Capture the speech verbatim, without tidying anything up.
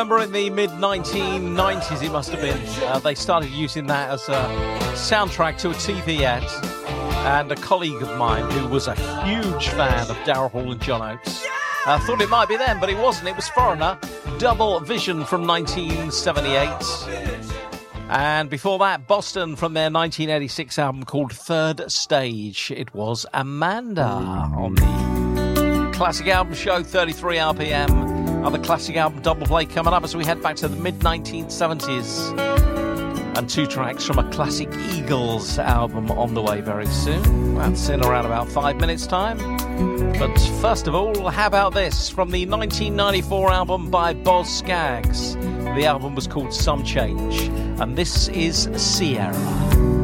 Remember in the mid nineteen nineties, it must have been, uh, they started using that as a soundtrack to a T V ad. And a colleague of mine who was a huge fan of Daryl Hall and John Oates uh, thought it might be them, but it wasn't. It was Foreigner, Double Vision from nineteen seventy-eight. And before that, Boston from their nineteen eighty-six album called Third Stage. It was Amanda on the Classic Album Show, thirty-three R P M. Other Classic Album double play coming up as we head back to the mid nineteen seventies. And two tracks from a classic Eagles album on the way very soon. That's in around about five minutes' time. But first of all, how about this from the nineteen ninety-four album by Boz Scaggs? The album was called Some Change, and this is Sierra.